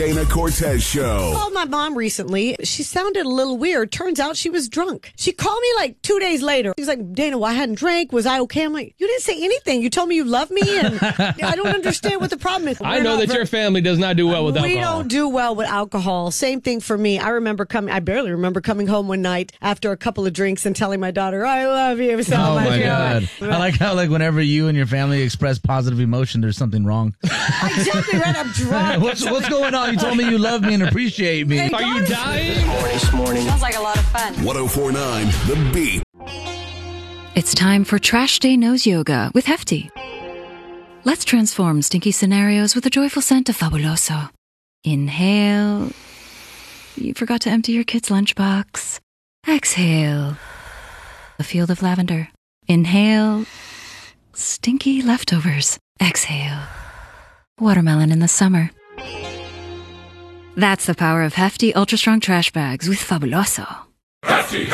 Dana Cortez Show. I called my mom recently. She sounded a little weird. Turns out she was drunk. She called me like 2 days later. She's like, Dana, well, I hadn't drank. Was I okay? I'm like, you didn't say anything. You told me you love me, and I don't understand what the problem is. I know that your family does not do well with alcohol. We don't do well with alcohol. Same thing for me. I barely remember coming home one night after a couple of drinks and telling my daughter, I love you so much. Oh, my God. I like how, whenever you and your family express positive emotion, there's something wrong. Exactly right. I'm drunk. What's going on? You told me you love me and appreciate me. Are you dying? This morning. Sounds like a lot of fun. 1049 The Beat. It's time for Trash Day Nose Yoga with Hefty. Let's transform stinky scenarios with a joyful scent of Fabuloso. Inhale. You forgot to empty your kid's lunchbox. Exhale. A field of lavender. Inhale. Stinky leftovers. Exhale. Watermelon in the summer. That's the power of Hefty Ultra Strong Trash Bags with Fabuloso.